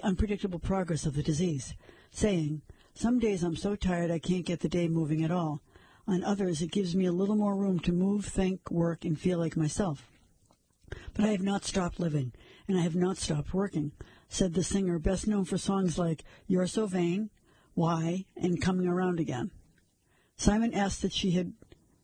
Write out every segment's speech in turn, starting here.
unpredictable progress of the disease, saying, "Some days I'm so tired I can't get the day moving at all. On others, it gives me a little more room to move, think, work, and feel like myself. But I have not stopped living, and I have not stopped working," said the singer, best known for songs like "You're So Vain," "Why," and "Coming Around Again." Simon added that she had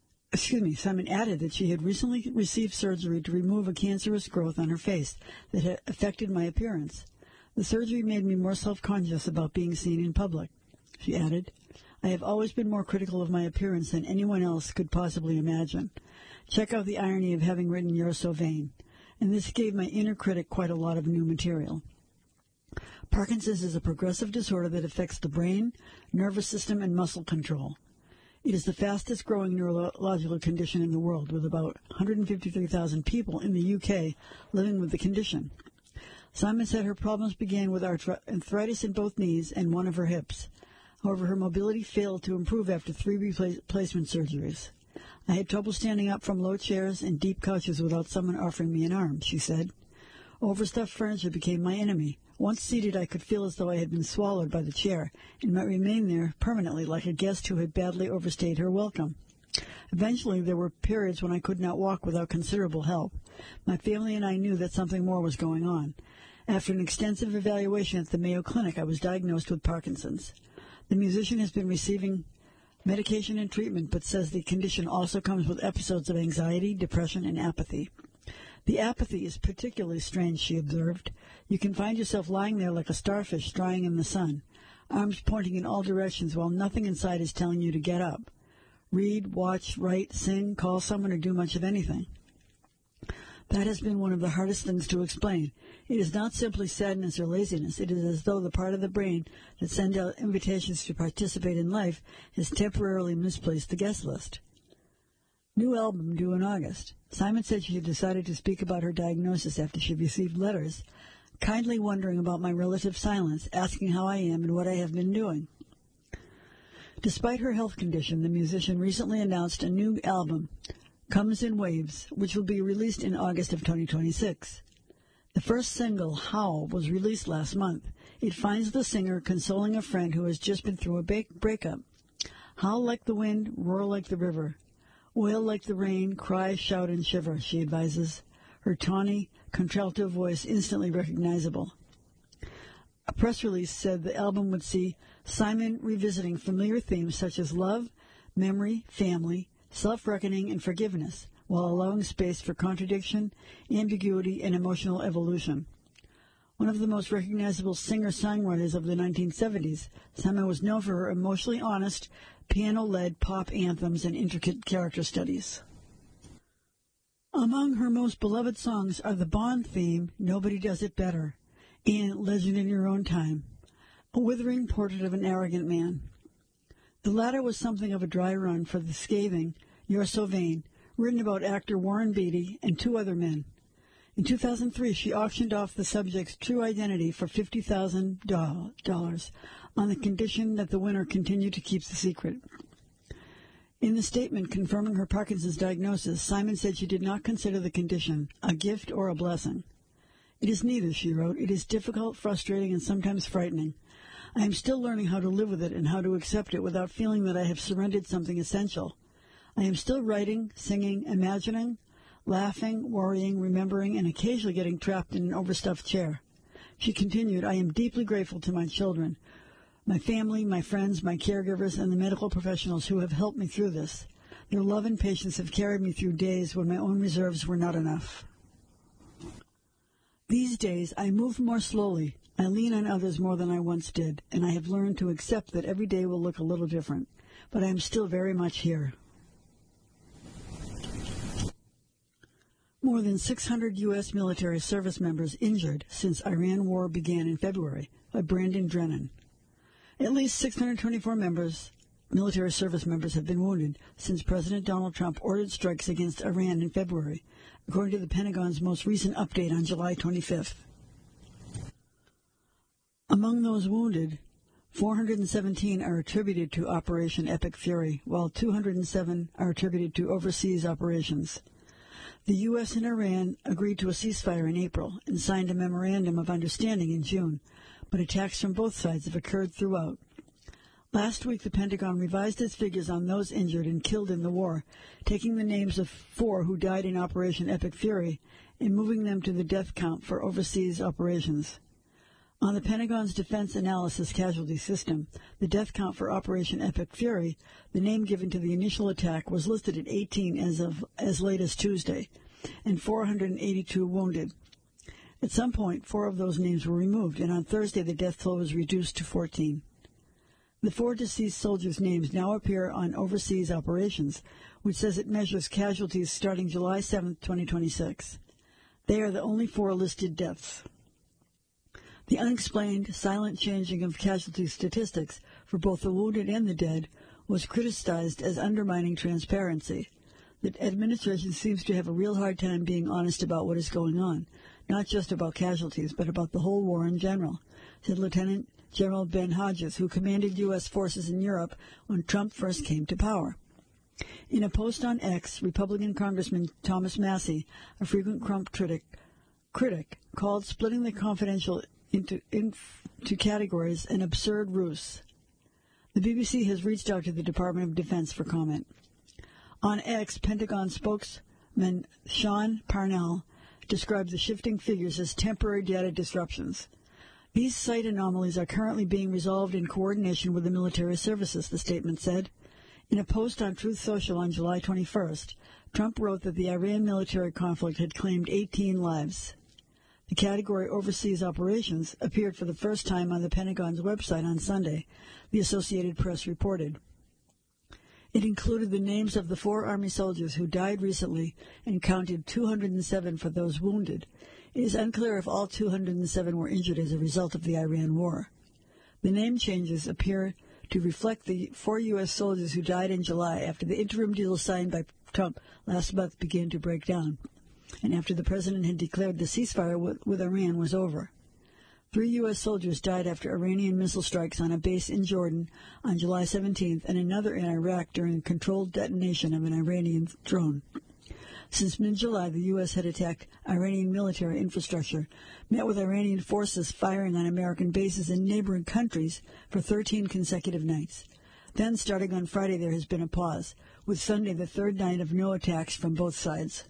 recently received surgery to remove a cancerous growth on her face that had affected my appearance. "The surgery made me more self-conscious about being seen in public," she added. "I have always been more critical of my appearance than anyone else could possibly imagine. Check out the irony of having written 'You're So Vain.' And this gave my inner critic quite a lot of new material." Parkinson's is a progressive disorder that affects the brain, nervous system, and muscle control. It is the fastest growing neurological condition in the world, with about 153,000 people in the UK living with the condition. Simon said her problems began with arthritis in both knees and one of her hips. However, her mobility failed to improve after 3 replacement surgeries. "I had trouble standing up from low chairs and deep couches without someone offering me an arm," she said. "Overstuffed furniture became my enemy. Once seated, I could feel as though I had been swallowed by the chair and might remain there permanently like a guest who had badly overstayed her welcome. Eventually, there were periods when I could not walk without considerable help. My family and I knew that something more was going on. After an extensive evaluation at the Mayo Clinic, I was diagnosed with Parkinson's. The musician has been receiving medication and treatment, but says the condition also comes with episodes of anxiety, depression, and apathy. The apathy is particularly strange," she observed. "You can find yourself lying there like a starfish drying in the sun, arms pointing in all directions while nothing inside is telling you to get up. Read, watch, write, sing, call someone, or do much of anything." That has been one of the hardest things to explain. It is not simply sadness or laziness. It is as though the part of the brain that sends out invitations to participate in life has temporarily misplaced the guest list. New album due in August. Simon said she had decided to speak about her diagnosis after she received letters, kindly wondering about my relative silence, asking how I am and what I have been doing. Despite her health condition, the musician recently announced a new album, Comes in Waves, which will be released in August of 2026. The first single, Howl, was released last month. It finds the singer consoling a friend who has just been through a breakup. "Howl like the wind, roar like the river. Wail like the rain, cry, shout, and shiver," she advises, her tawny, contralto voice instantly recognizable. A press release said the album would see Simon revisiting familiar themes such as love, memory, family, self-reckoning, and forgiveness, while allowing space for contradiction, ambiguity, and emotional evolution. One of the most recognizable singer-songwriters of the 1970s, Simon was known for her emotionally honest, piano-led pop anthems and intricate character studies. Among her most beloved songs are the Bond theme, Nobody Does It Better, and Legend in Your Own Time, a withering portrait of an arrogant man. The latter was something of a dry run for the scathing You're So Vain, written about actor Warren Beatty and 2 other men. In 2003, she auctioned off the subject's true identity for $50,000 on the condition that the winner continued to keep the secret. In the statement confirming her Parkinson's diagnosis, Simon said she did not consider the condition a gift or a blessing. "It is neither," she wrote. "It is difficult, frustrating, and sometimes frightening. I am still learning how to live with it and how to accept it without feeling that I have surrendered something essential. I am still writing, singing, imagining, laughing, worrying, remembering, and occasionally getting trapped in an overstuffed chair." She continued, "I am deeply grateful to my children, my family, my friends, my caregivers, and the medical professionals who have helped me through this. Their love and patience have carried me through days when my own reserves were not enough. These days, I move more slowly. I lean on others more than I once did, and I have learned to accept that every day will look a little different, but I am still very much here." More than 600 U.S. military service members injured since Iran war began in February, by Brandon Drennan. At least 624 military service members have been wounded since President Donald Trump ordered strikes against Iran in February, according to the Pentagon's most recent update on July 25th. Among those wounded, 417 are attributed to Operation Epic Fury, while 207 are attributed to overseas operations. The U.S. and Iran agreed to a ceasefire in April and signed a memorandum of understanding in June, but attacks from both sides have occurred throughout. Last week, the Pentagon revised its figures on those injured and killed in the war, taking the names of 4 who died in Operation Epic Fury and moving them to the death count for overseas operations. On the Pentagon's Defense Analysis Casualty System, the death count for Operation Epic Fury, the name given to the initial attack, was listed at 18 as late as Tuesday, and 482 wounded. At some point, 4 of those names were removed, and on Thursday the death toll was reduced to 14. The 4 deceased soldiers' names now appear on Overseas Operations, which says it measures casualties starting July 7, 2026. They are the only 4 listed deaths. The unexplained, silent changing of casualty statistics for both the wounded and the dead was criticized as undermining transparency. The administration seems to have a real hard time being honest about what is going on, not just about casualties, but about the whole war in general, said Lieutenant General Ben Hodges, who commanded U.S. forces in Europe when Trump first came to power. In a post on X, Republican Congressman Thomas Massie, a frequent Trump critic, called splitting the confidential into categories an absurd ruse. The BBC has reached out to the Department of Defense for comment. On X, Pentagon spokesman Sean Parnell described the shifting figures as temporary data disruptions. These site anomalies are currently being resolved in coordination with the military services, the statement said. In a post on Truth Social on July 21st, Trump wrote that the Iran military conflict had claimed 18 lives. The category Overseas Operations appeared for the first time on the Pentagon's website on Sunday, the Associated Press reported. It included the names of the 4 Army soldiers who died recently and counted 207 for those wounded. It is unclear if all 207 were injured as a result of the Iran war. The name changes appear to reflect the 4 U.S. soldiers who died in July after the interim deal signed by Trump last month began to break down, and after the president had declared the ceasefire with Iran was over. 3 U.S. soldiers died after Iranian missile strikes on a base in Jordan on July 17th and another in Iraq during a controlled detonation of an Iranian drone. Since mid-July, the U.S. had attacked Iranian military infrastructure, met with Iranian forces firing on American bases in neighboring countries for 13 consecutive nights. Then, starting on Friday, there has been a pause, with Sunday the 3rd night of no attacks from both sides.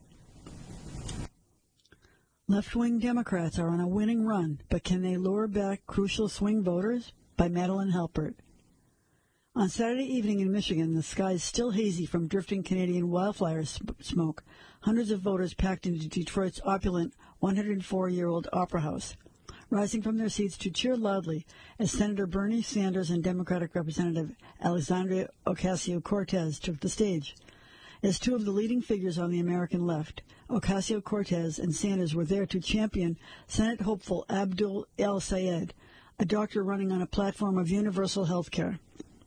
Left-wing Democrats are on a winning run, but can they lure back crucial swing voters? By Madeline Halpert. On Saturday evening in Michigan, the sky is still hazy from drifting Canadian wildfire smoke. Hundreds of voters packed into Detroit's opulent 104-year-old Opera House, rising from their seats to cheer loudly as Senator Bernie Sanders and Democratic Representative Alexandria Ocasio-Cortez took the stage. As 2 of the leading figures on the American left, Ocasio-Cortez and Sanders were there to champion Senate hopeful Abdul El-Sayed, a doctor running on a platform of universal health care.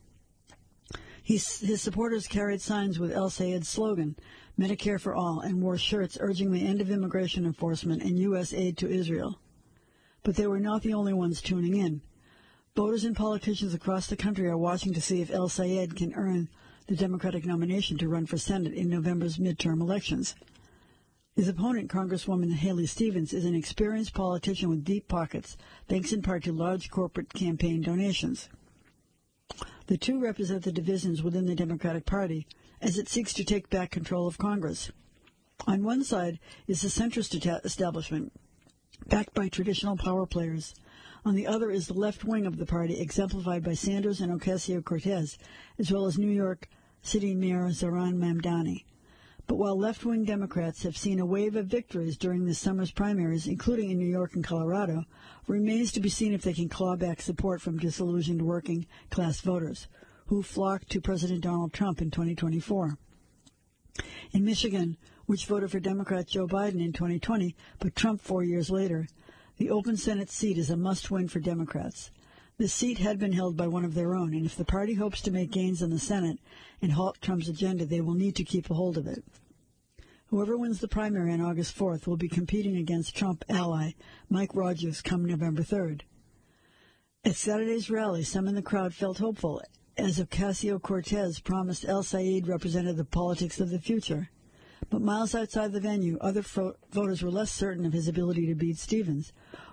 His supporters carried signs with El-Sayed's slogan, Medicare for All, and wore shirts urging the end of immigration enforcement and U.S. aid to Israel. But they were not the only ones tuning in. Voters and politicians across the country are watching to see if El-Sayed can earn the Democratic nomination to run for Senate in November's midterm elections. His opponent, Congresswoman Haley Stevens, is an experienced politician with deep pockets, thanks in part to large corporate campaign donations. The 2 represent the divisions within the Democratic Party as it seeks to take back control of Congress. On one side is the centrist establishment, backed by traditional power players. On the other is the left wing of the party, exemplified by Sanders and Ocasio-Cortez, as well as New York City Mayor Zohran Mamdani. But while left-wing Democrats have seen a wave of victories during this summer's primaries, including in New York and Colorado, it remains to be seen if they can claw back support from disillusioned working-class voters, who flocked to President Donald Trump in 2024. In Michigan, which voted for Democrat Joe Biden in 2020, but Trump 4 years later, the open Senate seat is a must-win for Democrats. This seat had been held by one of their own, and if the party hopes to make gains in the Senate and halt Trump's agenda, they will need to keep a hold of it. Whoever wins the primary on August 4th will be competing against Trump ally Mike Rogers come November 3rd. At Saturday's rally, some in the crowd felt hopeful, as Ocasio-Cortez promised El-Sayed represented the politics of the future. But miles outside the venue, other voters were less certain of his ability to beat Stevens,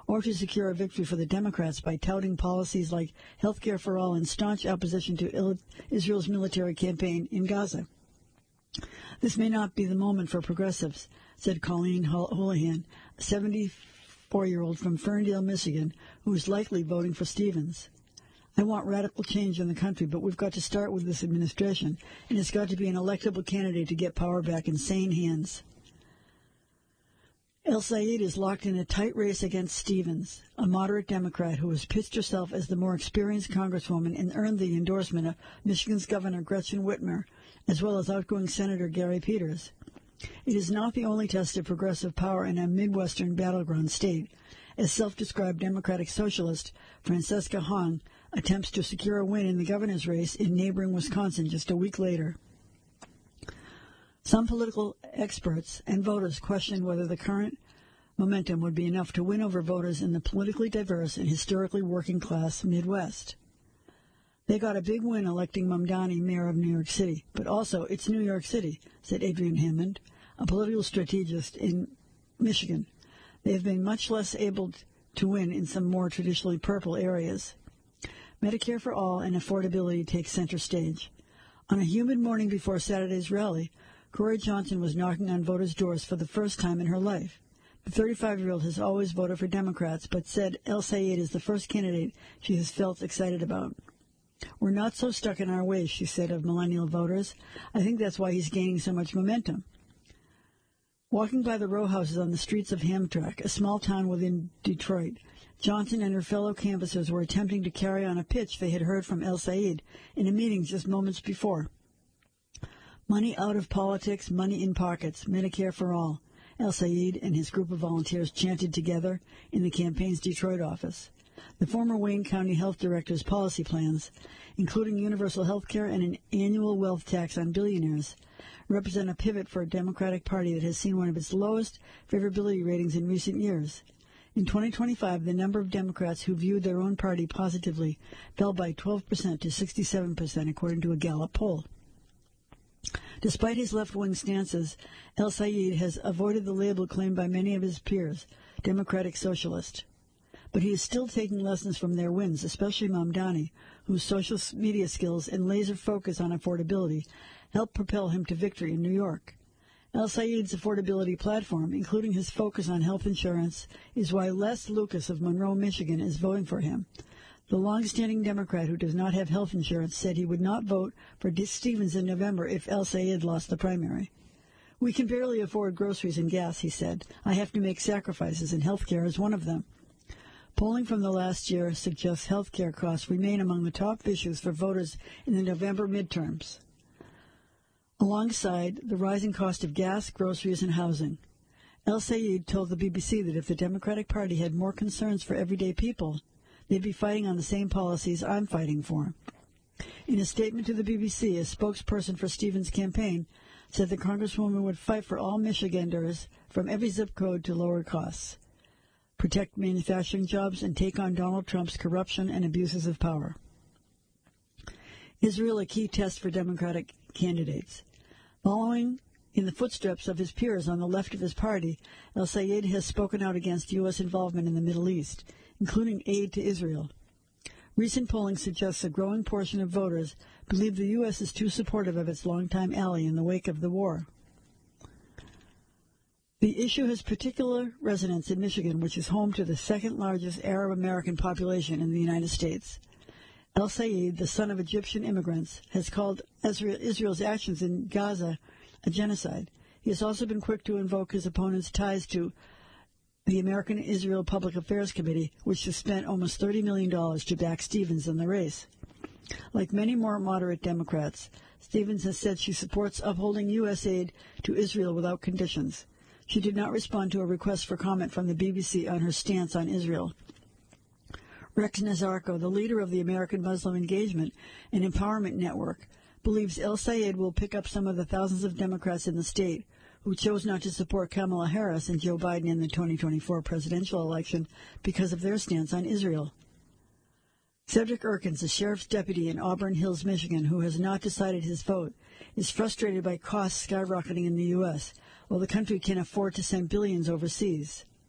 or to secure a victory for the Democrats by touting policies like health care for all and staunch opposition to Israel's military campaign in Gaza. This may not be the moment for progressives, said Colleen Houlihan, a 74-year-old from Ferndale, Michigan, who is likely voting for Stevens. I want radical change in the country, but we've got to start with this administration, and it's got to be an electable candidate to get power back in sane hands. El Sayed is locked in a tight race against Stevens, a moderate Democrat who has pitched herself as the more experienced congresswoman and earned the endorsement of Michigan's Governor Gretchen Whitmer, as well as outgoing Senator Gary Peters. It is not the only test of progressive power in a Midwestern battleground state, as self-described Democratic socialist Francesca Hong attempts to secure a win in the governor's race in neighboring Wisconsin just a week later. Some political experts and voters question whether the current momentum would be enough to win over voters in the politically diverse and historically working-class Midwest. They got a big win electing Mamdani mayor of New York City, but also it's New York City, said Adrian Hammond, a political strategist in Michigan. They have been much less able to win in some more traditionally purple areas. Medicare for all and affordability take center stage. On a humid morning before Saturday's rally, Corey Johnson was knocking on voters' doors for the first time in her life. The 35-year-old has always voted for Democrats, but said El Sayed is the first candidate she has felt excited about. We're not so stuck in our ways, she said of millennial voters. I think that's why he's gaining so much momentum. Walking by the row houses on the streets of Hamtramck, a small town within Detroit, Johnson and her fellow canvassers were attempting to carry on a pitch they had heard from El Sayed in a meeting just moments before. Money out of politics, money in pockets, Medicare for all, El Sayed and his group of volunteers chanted together in the campaign's Detroit office. The former Wayne County Health Director's policy plans, including universal health care and an annual wealth tax on billionaires, represent a pivot for a Democratic Party that has seen one of its lowest favorability ratings in recent years. In 2025, the number of Democrats who viewed their own party positively fell by 12% to 67%, according to a Gallup poll. Despite his left-wing stances, El Sayed has avoided the label claimed by many of his peers, Democratic Socialist. But he is still taking lessons from their wins, especially Mamdani, whose social media skills and laser focus on affordability helped propel him to victory in New York. El Sayed's affordability platform, including his focus on health insurance, is why Les Lucas of Monroe, Michigan, is voting for him. The long-standing Democrat who does not have health insurance said he would not vote for Stevens in November if El Sayed lost the primary. We can barely afford groceries and gas, he said. I have to make sacrifices, and health care is one of them. Polling from the last year suggests health care costs remain among the top issues for voters in the November midterms, alongside the rising cost of gas, groceries, and housing. El Sayed told the BBC that if the Democratic Party had more concerns for everyday people, they'd be fighting on the same policies I'm fighting for. In a statement to the BBC, a spokesperson for Stevens' campaign said the Congresswoman would fight for all Michiganders from every zip code to lower costs, protect manufacturing jobs, and take on Donald Trump's corruption and abuses of power. Israel, a key test for Democratic candidates. Following in the footsteps of his peers on the left of his party, El Sayed has spoken out against U.S. involvement in the Middle East, including aid to Israel. Recent polling suggests a growing portion of voters believe the U.S. is too supportive of its longtime ally in the wake of the war. The issue has particular resonance in Michigan, which is home to the second-largest Arab-American population in the United States. El Sayed, the son of Egyptian immigrants, has called Israel's actions in Gaza a genocide. He has also been quick to invoke his opponent's ties to the American Israel Public Affairs Committee, which has spent almost $30 million to back Stevens in the race. Like many more moderate Democrats, Stevens has said she supports upholding U.S. aid to Israel without conditions. She did not respond to a request for comment from the BBC on her stance on Israel. Rex Nazarko, the leader of the American Muslim Engagement and Empowerment Network, believes El Sayed will pick up some of the thousands of Democrats in the state who chose not to support Kamala Harris and Joe Biden in the 2024 presidential election because of their stance on Israel. Cedric Erkins, a sheriff's deputy in Auburn Hills, Michigan, who has not decided his vote, is frustrated by costs skyrocketing in the U.S., while the country can afford to send billions overseas.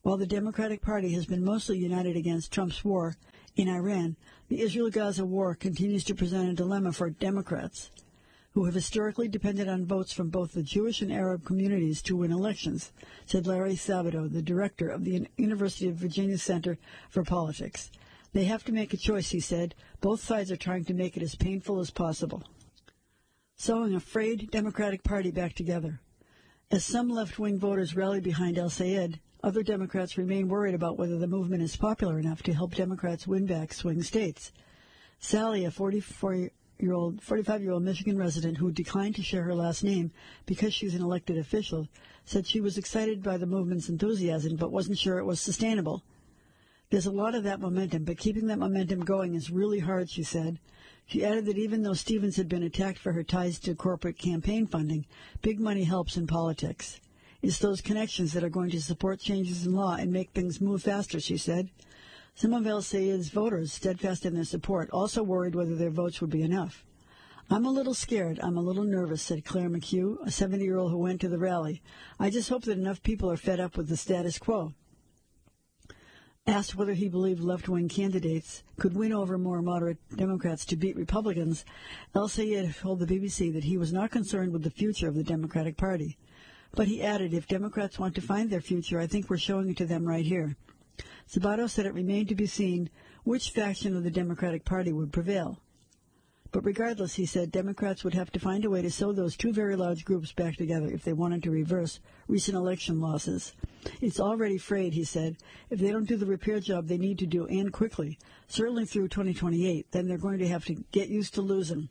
While the Democratic Party has been mostly united against Trump's war in Iran, the Israel-Gaza war continues to present a dilemma for Democrats, who have historically depended on votes from both the Jewish and Arab communities to win elections, said Larry Sabato, the director of the University of Virginia Center for Politics. They have to make a choice, he said. Both sides are trying to make it as painful as possible. Sewing a frayed Democratic Party back together. As some left-wing voters rally behind El-Sayed, other Democrats remain worried about whether the movement is popular enough to help Democrats win back swing states. Sally, a 45-year-old Michigan resident who declined to share her last name because she's an elected official, said she was excited by the movement's enthusiasm but wasn't sure it was sustainable. There's a lot of that momentum, but keeping that momentum going is really hard, she said. She added that even though Stevens had been attacked for her ties to corporate campaign funding, big money helps in politics. It's those connections that are going to support changes in law and make things move faster, she said. Some of El-Sayed's voters, steadfast in their support, also worried whether their votes would be enough. I'm a little scared. I'm a little nervous, said Claire McHugh, a 70-year-old who went to the rally. I just hope that enough people are fed up with the status quo. Asked whether he believed left-wing candidates could win over more moderate Democrats to beat Republicans, El-Sayed told the BBC that he was not concerned with the future of the Democratic Party. But he added, if Democrats want to find their future, I think we're showing it to them right here. Sabato said it remained to be seen which faction of the Democratic Party would prevail. But regardless, he said, Democrats would have to find a way to sew those two very large groups back together if they wanted to reverse recent election losses. It's already frayed, he said. If they don't do the repair job they need to do, and quickly, certainly through 2028, then they're going to have to get used to losing.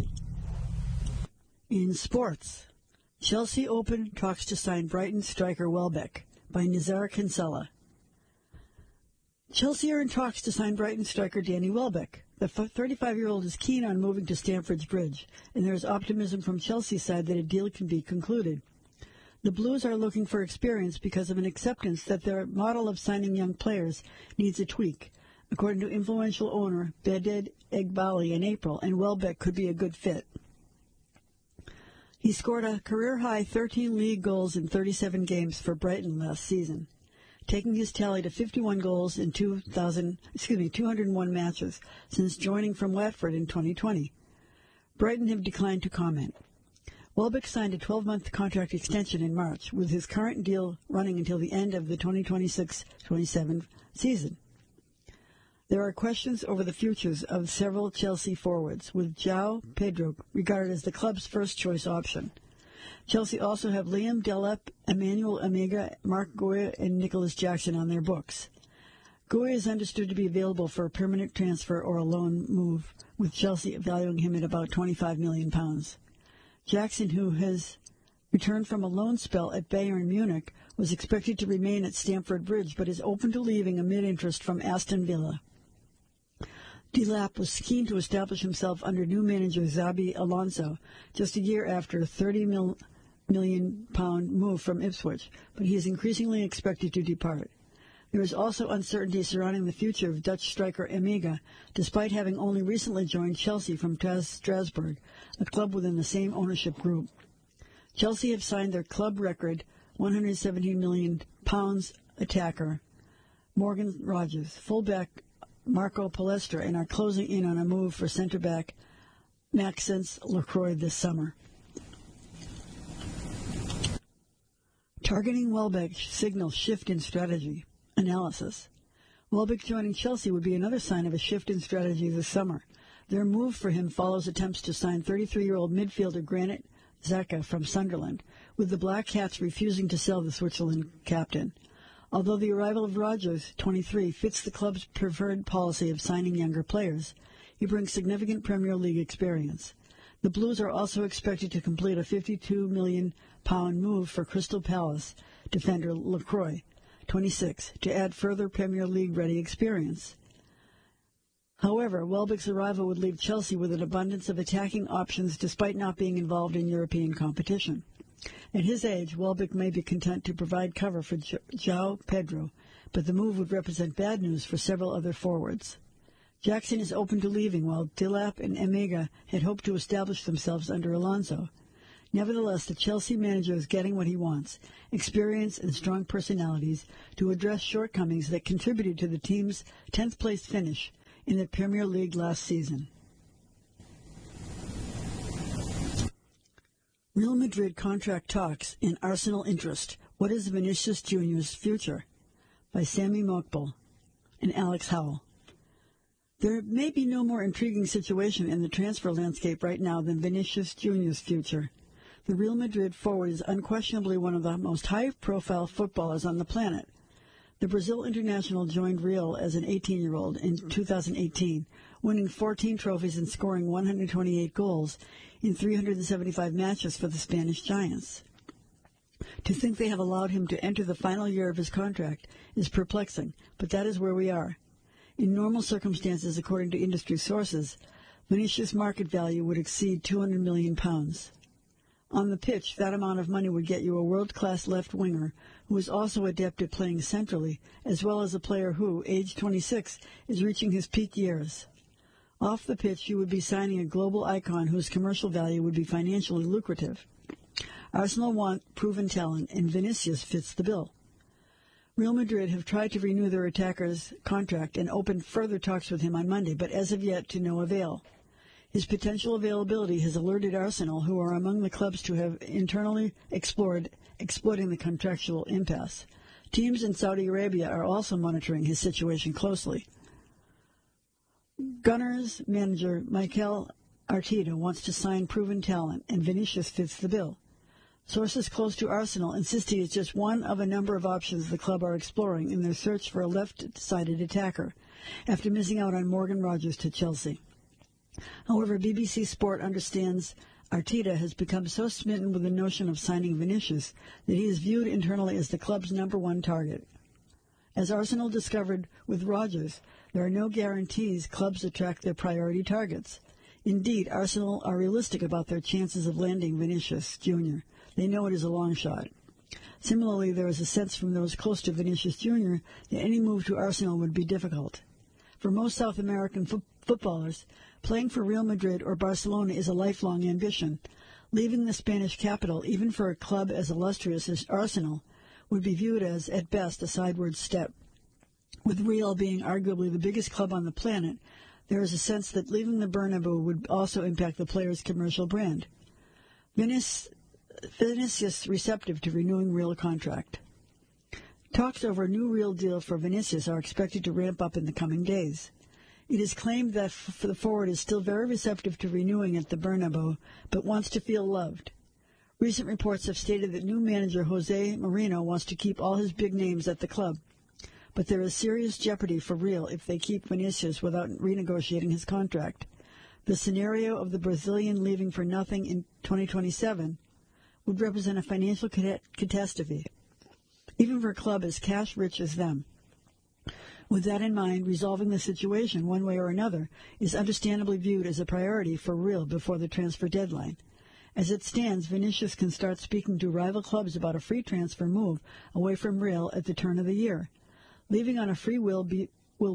In sports, Chelsea Open talks to sign Brighton striker Welbeck by Nizar Kinsella. Chelsea are in talks to sign Brighton striker Danny Welbeck. The 35-year-old is keen on moving to Stamford Bridge, and there is optimism from Chelsea's side that a deal can be concluded. The Blues are looking for experience because of an acceptance that their model of signing young players needs a tweak, according to influential owner Beded Egbali in April, and Welbeck could be a good fit. He scored a career-high 13 league goals in 37 games for Brighton last season, taking his tally to 51 goals in 201 matches since joining from Watford in 2020. Brighton have declined to comment. Welbeck signed a 12-month contract extension in March, with his current deal running until the end of the 2026-27 season. There are questions over the futures of several Chelsea forwards, with João Pedro regarded as the club's first-choice option. Chelsea also have Liam Delap, Emmanuel Omega, Mark Goya, and Nicholas Jackson on their books. Goya is understood to be available for a permanent transfer or a loan move, with Chelsea valuing him at about £25 million. Jackson, who has returned from a loan spell at Bayern Munich, was expected to remain at Stamford Bridge, but is open to leaving amid interest from Aston Villa. Delap was keen to establish himself under new manager Xabi Alonso just a year after a £30 million move from Ipswich, but he is increasingly expected to depart. There is also uncertainty surrounding the future of Dutch striker Amiga, despite having only recently joined Chelsea from Strasbourg, a club within the same ownership group. Chelsea have signed their club record £117 million attacker Morgan Rogers, fullback Marco Palestra, and are closing in on a move for centre-back Maxence Lacroix this summer. Targeting Welbeck signals shift in strategy. Analysis. Welbeck joining Chelsea would be another sign of a shift in strategy this summer. Their move for him follows attempts to sign 33-year-old midfielder Granit Xhaka from Sunderland, with the Black Cats refusing to sell the Switzerland captain. Although the arrival of Rogers, 23, fits the club's preferred policy of signing younger players, he brings significant Premier League experience. The Blues are also expected to complete a £52 million move for Crystal Palace defender Lacroix, 26, to add further Premier League-ready experience. However, Welbeck's arrival would leave Chelsea with an abundance of attacking options despite not being involved in European competition. At his age, Welbeck may be content to provide cover for João Pedro, but the move would represent bad news for several other forwards. Jackson is open to leaving, while Delap and Emega had hoped to establish themselves under Alonso. Nevertheless, the Chelsea manager is getting what he wants, experience and strong personalities to address shortcomings that contributed to the team's 10th-place finish in the Premier League last season. Real Madrid contract talks in Arsenal interest. What is Vinicius Jr.'s future? By Sami Mokbel and Alex Howell. There may be no more intriguing situation in the transfer landscape right now than Vinicius Jr.'s future. The Real Madrid forward is unquestionably one of the most high-profile footballers on the planet. The Brazil international joined Real as an 18-year-old in 2018, winning 14 trophies and scoring 128 goals in 375 matches for the Spanish Giants. To think they have allowed him to enter the final year of his contract is perplexing, but that is where we are. In normal circumstances, according to industry sources, Vinicius' market value would exceed £200 million. On the pitch, that amount of money would get you a world-class left winger who is also adept at playing centrally, as well as a player who, age 26, is reaching his peak years. Off the pitch, you would be signing a global icon whose commercial value would be financially lucrative. Arsenal want proven talent, and Vinicius fits the bill. Real Madrid have tried to renew their attacker's contract and opened further talks with him on Monday, but as of yet to no avail. His potential availability has alerted Arsenal, who are among the clubs to have internally exploring the contractual impasse. Teams in Saudi Arabia are also monitoring his situation closely. Gunners manager Mikel Arteta wants to sign proven talent, and Vinicius fits the bill. Sources close to Arsenal insist he is just one of a number of options the club are exploring in their search for a left-sided attacker, after missing out on Morgan Rogers to Chelsea. However, BBC Sport understands Arteta has become so smitten with the notion of signing Vinicius that he is viewed internally as the club's number one target. As Arsenal discovered with Rogers, there are no guarantees clubs attract their priority targets. Indeed, Arsenal are realistic about their chances of landing Vinicius Jr. They know it is a long shot. Similarly, there is a sense from those close to Vinicius Jr. that any move to Arsenal would be difficult. For most South American footballers, playing for Real Madrid or Barcelona is a lifelong ambition. Leaving the Spanish capital, even for a club as illustrious as Arsenal, would be viewed as, at best, a sideward step. With Real being arguably the biggest club on the planet, there is a sense that leaving the Bernabeu would also impact the player's commercial brand. Vinicius receptive to renewing Real contract. Talks over a new Real deal for Vinicius are expected to ramp up in the coming days. It is claimed that the forward is still very receptive to renewing at the Bernabeu, but wants to feel loved. Recent reports have stated that new manager Jose Mourinho wants to keep all his big names at the club, but there is serious jeopardy for Real if they keep Vinicius without renegotiating his contract. The scenario of the Brazilian leaving for nothing in 2027 would represent a financial catastrophe, even for a club as cash-rich as them. With that in mind, resolving the situation one way or another is understandably viewed as a priority for Real before the transfer deadline. As it stands, Vinicius can start speaking to rival clubs about a free transfer move away from Real at the turn of the year. Leaving on a free will be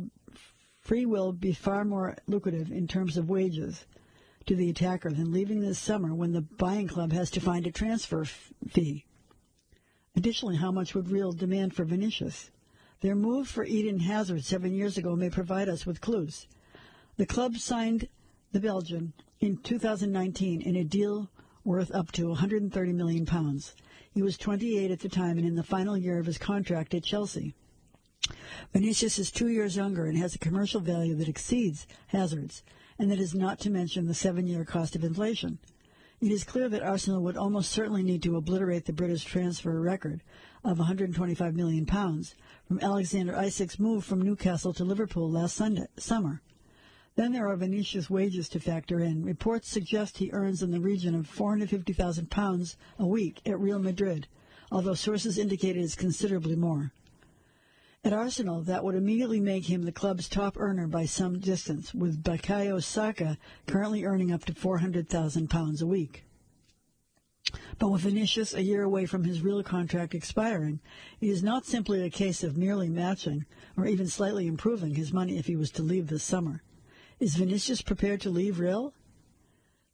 far more lucrative in terms of wages to the attacker than leaving this summer when the buying club has to find a transfer fee. Additionally, how much would Real demand for Vinicius? Their move for Eden Hazard 7 years ago may provide us with clues. The club signed the Belgian in 2019 in a deal worth up to £130 million. He was 28 at the time and in the final year of his contract at Chelsea. Vinicius is 2 years younger and has a commercial value that exceeds Hazard's, and that is not to mention the 7-year cost of inflation. It is clear that Arsenal would almost certainly need to obliterate the British transfer record of £125 million from Alexander Isak's move from Newcastle to Liverpool last summer. Then there are Vinicius' wages to factor in. Reports suggest he earns in the region of £450,000 a week at Real Madrid, although sources indicate it is considerably more. At Arsenal, that would immediately make him the club's top earner by some distance, with Bukayo Saka currently earning up to £400,000 a week. But with Vinicius a year away from his Real contract expiring, it is not simply a case of merely matching or even slightly improving his money if he was to leave this summer. Is Vinicius prepared to leave Real?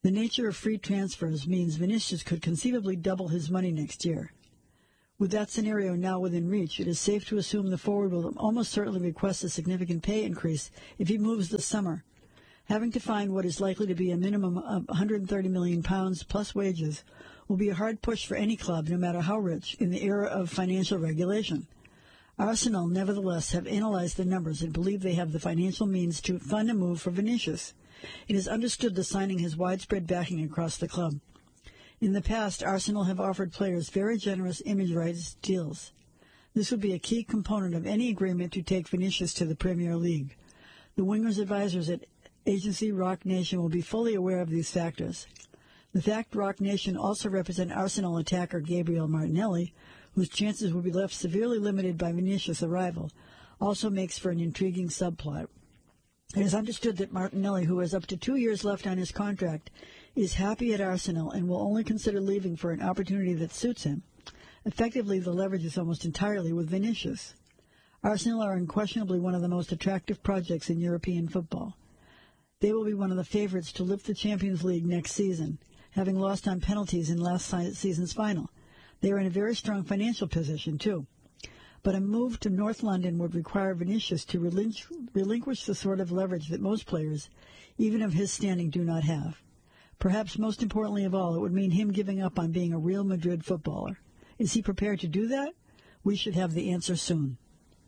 The nature of free transfers means Vinicius could conceivably double his money next year. With that scenario now within reach, it is safe to assume the forward will almost certainly request a significant pay increase if he moves this summer. Having to find what is likely to be a minimum of £130 million plus wages will be a hard push for any club, no matter how rich, in the era of financial regulation. Arsenal, nevertheless, have analyzed the numbers and believe they have the financial means to fund a move for Vinicius. It is understood the signing has widespread backing across the club. In the past, Arsenal have offered players very generous image rights deals. This would be a key component of any agreement to take Vinicius to the Premier League. The winger's advisors at agency Rock Nation will be fully aware of these factors. The fact Rock Nation also represent Arsenal attacker Gabriel Martinelli, whose chances will be left severely limited by Vinicius' arrival, also makes for an intriguing subplot. It is understood that Martinelli, who has up to 2 years left on his contract, is happy at Arsenal and will only consider leaving for an opportunity that suits him. Effectively, the leverage is almost entirely with Vinicius. Arsenal are unquestionably one of the most attractive projects in European football. They will be one of the favorites to lift the Champions League next season, having lost on penalties in last season's final. They are in a very strong financial position, too. But a move to North London would require Vinicius to relinquish the sort of leverage that most players, even of his standing, do not have. Perhaps most importantly of all, it would mean him giving up on being a Real Madrid footballer. Is he prepared to do that? We should have the answer soon.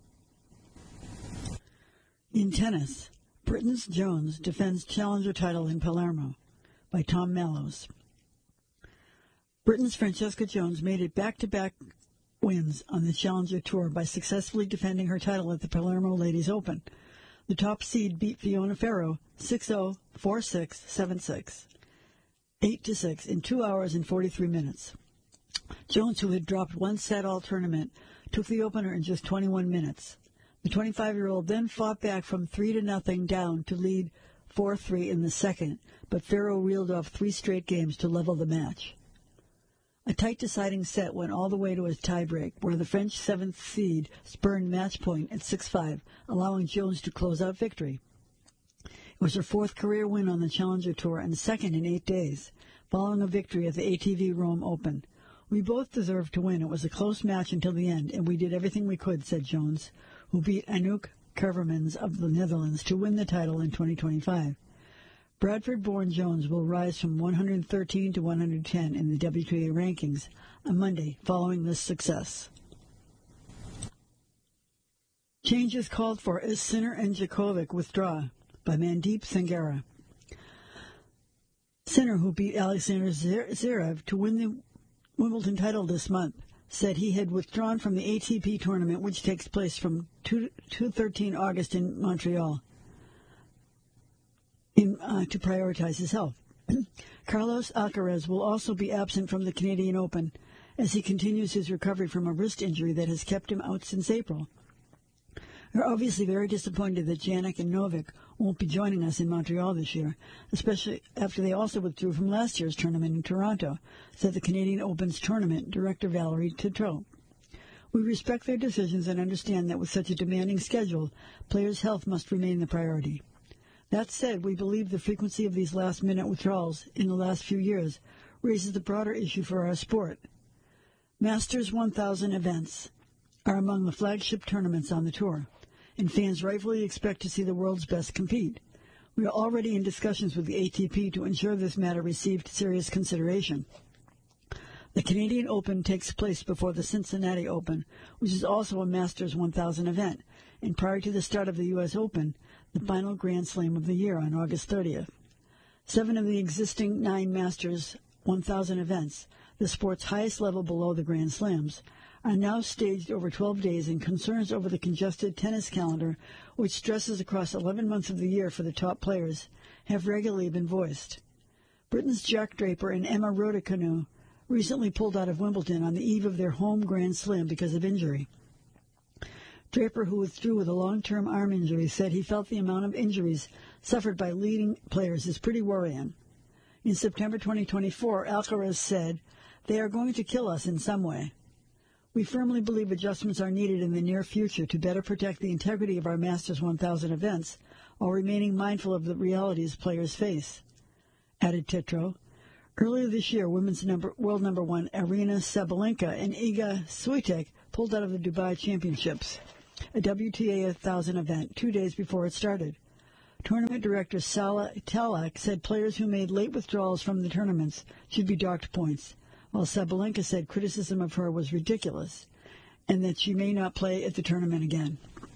In tennis, Britain's Jones defends challenger title in Palermo by Tom Mallows. Britain's Francesca Jones made it back-to-back wins on the Challenger Tour by successfully defending her title at the Palermo Ladies Open. The top seed beat Fiona Ferro 6-0, 4-6, 7-6, 8-6 in 2 hours and 43 minutes. Jones, who had dropped one set all tournament, took the opener in just 21 minutes. The 25-year-old then fought back from 3-0 down to lead 4-3 in the second, but Ferro reeled off 3 straight games to level the match. A tight deciding set went all the way to a tiebreak, where the French 7th seed spurned match point at 6-5, allowing Jones to close out victory. It was her 4th career win on the Challenger Tour and 2nd in 8 days, following a victory at the ATV Rome Open. We both deserved to win. It was a close match until the end, and we did everything we could, said Jones, who beat Anouk Kervermans of the Netherlands to win the title in 2025. Bradford-born Jones will rise from 113 to 110 in the WTA rankings on Monday following this success. Changes called for as Sinner and Djokovic withdraw by Mandeep Sangera. Sinner, who beat Alexander Zverev to win the Wimbledon title this month, said he had withdrawn from the ATP tournament, which takes place from 2-13 August in Montreal, to prioritize his health. Carlos Alcaraz will also be absent from the Canadian Open as he continues his recovery from a wrist injury that has kept him out since April. We're obviously very disappointed that Jannik and Novak won't be joining us in Montreal this year, especially after they also withdrew from last year's tournament in Toronto, said the Canadian Open's tournament director Valerie Tetrault. We respect their decisions and understand that with such a demanding schedule, players' health must remain the priority. That said, we believe the frequency of these last-minute withdrawals in the last few years raises the broader issue for our sport. Masters 1000 events are among the flagship tournaments on the tour, and fans rightfully expect to see the world's best compete. We are already in discussions with the ATP to ensure this matter received serious consideration. The Canadian Open takes place before the Cincinnati Open, which is also a Masters 1000 event, and prior to the start of the U.S. Open, the final Grand Slam of the year on August 30th. 7 of the existing 9 Masters 1000 events, the sport's highest level below the Grand Slams, are now staged over 12 days, and concerns over the congested tennis calendar, which stresses across 11 months of the year for the top players, have regularly been voiced. Britain's Jack Draper and Emma Raducanu recently pulled out of Wimbledon on the eve of their home Grand Slam because of injury. Draper, who withdrew with a long-term arm injury, said he felt the amount of injuries suffered by leading players is pretty worrying. In September 2024, Alcaraz said, "They are going to kill us in some way. We firmly believe adjustments are needed in the near future to better protect the integrity of our Masters 1000 events while remaining mindful of the realities players face." added Tetro. Earlier this year, world number one Aryna Sabalenka and Iga Swiatek pulled out of the Dubai Championships, a WTA 1000 event, 2 days before it started. Tournament director Salah Talak said players who made late withdrawals from the tournaments should be docked points, while Sabalenka said criticism of her was ridiculous and that she may not play at the tournament again.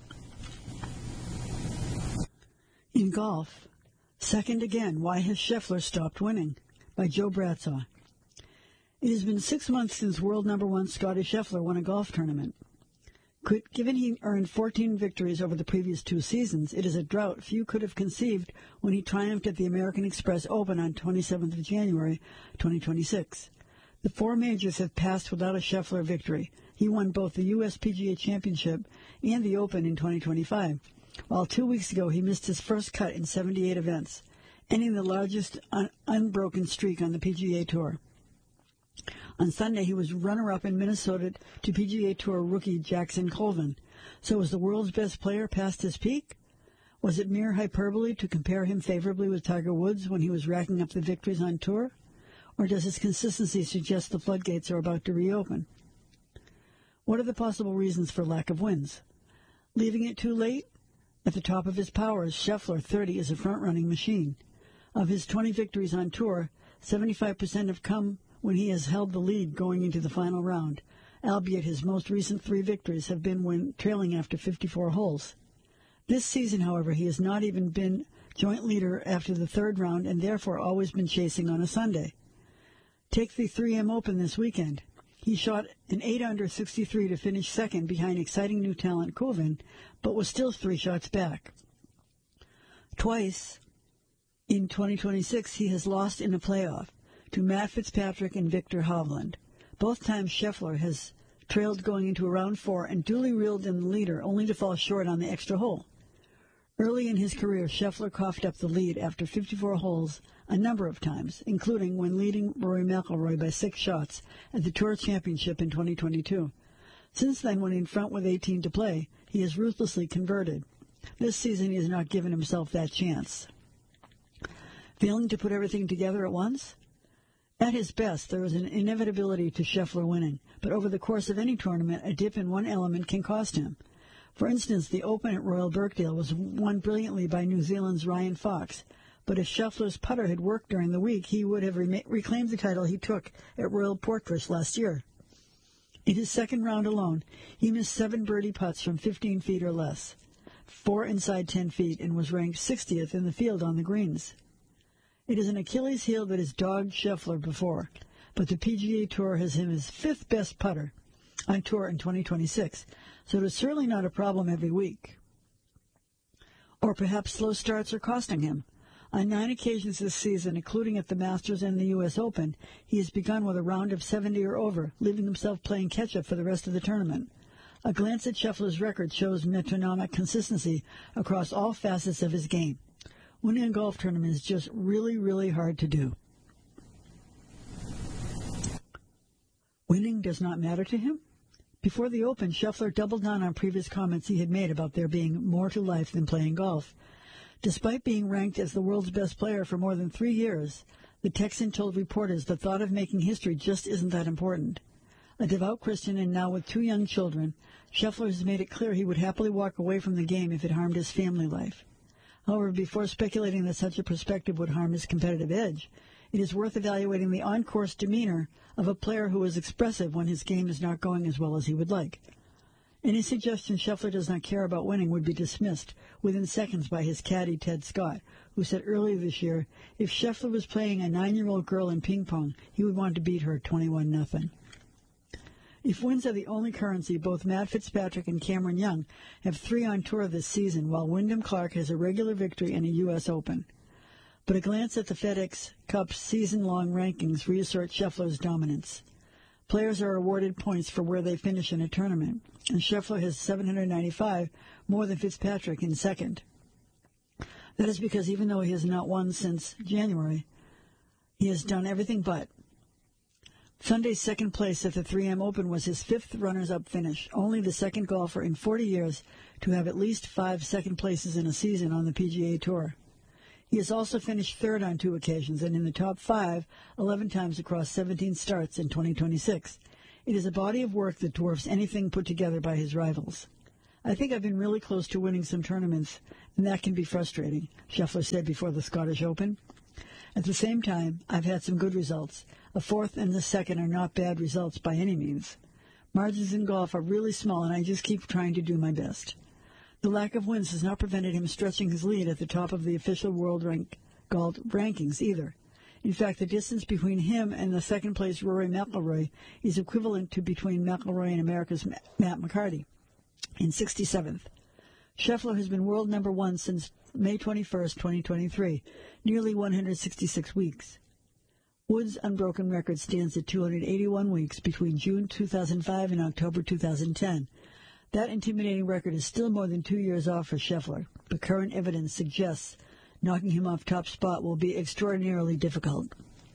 In golf, second again, why has Scheffler stopped winning? By Joe Bradshaw. It has been 6 months since world number one Scottie Scheffler won a golf tournament. Given he earned 14 victories over the previous 2 seasons, it is a drought few could have conceived when he triumphed at the American Express Open on 27th of January, 2026. The 4 majors have passed without a Scheffler victory. He won both the U.S. PGA Championship and the Open in 2025, while 2 weeks ago he missed his first cut in 78 events, ending the largest unbroken streak on the PGA Tour. On Sunday, he was runner-up in Minnesota to PGA Tour rookie Jackson Colvin. So was the world's best player past his peak? Was it mere hyperbole to compare him favorably with Tiger Woods when he was racking up the victories on tour? Or does his consistency suggest the floodgates are about to reopen? What are the possible reasons for lack of wins? Leaving it too late? At the top of his powers, Scheffler, 30, is a front-running machine. Of his 20 victories on tour, 75% have come when he has held the lead going into the final round, albeit his most recent 3 victories have been when trailing after 54 holes. This season, however, he has not even been joint leader after the 3rd round and therefore always been chasing on a Sunday. Take the 3M Open this weekend. He shot an 8-under 63 to finish second behind exciting new talent Colvin, but was still 3 shots back. Twice in 2026, he has lost in a playoff to Matt Fitzpatrick and Victor Hovland. Both times Scheffler has trailed going into round 4 and duly reeled in the leader, only to fall short on the extra hole. Early in his career, Scheffler coughed up the lead after 54 holes a number of times, including when leading Rory McIlroy by 6 shots at the Tour Championship in 2022. Since then, when in front with 18 to play, he has ruthlessly converted. This season, he has not given himself that chance. Failing to put everything together at once? At his best, there is an inevitability to Scheffler winning, but over the course of any tournament, a dip in one element can cost him. For instance, the Open at Royal Birkdale was won brilliantly by New Zealand's Ryan Fox, but if Scheffler's putter had worked during the week, he would have reclaimed the title he took at Royal Portrush last year. In his second round alone, he missed 7 birdie putts from 15 feet or less, 4 inside 10 feet, and was ranked 60th in the field on the greens. It is an Achilles heel that has dogged Scheffler before, but the PGA Tour has him as 5th best putter on tour in 2026, so it is certainly not a problem every week. Or perhaps slow starts are costing him. On 9 occasions this season, including at the Masters and the U.S. Open, he has begun with a round of 70 or over, leaving himself playing catch-up for the rest of the tournament. A glance at Scheffler's record shows metronomic consistency across all facets of his game. Winning a golf tournament is just really, really hard to do. Winning does not matter to him? Before the Open, Scheffler doubled down on previous comments he had made about there being more to life than playing golf. Despite being ranked as the world's best player for more than 3 years, the Texan told reporters the thought of making history just isn't that important. A devout Christian and now with 2 young children, Scheffler has made it clear he would happily walk away from the game if it harmed his family life. However, before speculating that such a perspective would harm his competitive edge, it is worth evaluating the on-course demeanor of a player who is expressive when his game is not going as well as he would like. Any suggestion Scheffler does not care about winning would be dismissed within seconds by his caddy Ted Scott, who said earlier this year if Scheffler was playing a 9-year-old girl in ping pong, he would want to beat her 21-0. If wins are the only currency, both Matt Fitzpatrick and Cameron Young have 3 on tour this season, while Wyndham Clark has a regular victory and a U.S. Open. But a glance at the FedEx Cup's season-long rankings reasserts Scheffler's dominance. Players are awarded points for where they finish in a tournament, and Scheffler has 795, more than Fitzpatrick in second. That is because even though he has not won since January, he has done everything but. Sunday's second place at the 3M Open was his 5th runners-up finish, only the second golfer in 40 years to have at least 5 second places in a season on the PGA Tour. He has also finished third on 2 occasions and in the top 5 11 times across 17 starts in 2026. It is a body of work that dwarfs anything put together by his rivals. I think I've been really close to winning some tournaments, and that can be frustrating, Scheffler said before the Scottish Open. At the same time, I've had some good results. A 4th and the 2nd are not bad results by any means. Margins in golf are really small, and I just keep trying to do my best. The lack of wins has not prevented him stretching his lead at the top of the official world golf rankings either. In fact, the distance between him and the second-place Rory McIlroy is equivalent to between McIlroy and America's Matt McCarty in 67th. Scheffler has been world number 1 since May 21st, 2023, nearly 166 weeks. Wood's unbroken record stands at 281 weeks between June 2005 and October 2010. That intimidating record is still more than 2 years off for Scheffler, but current evidence suggests knocking him off top spot will be extraordinarily difficult.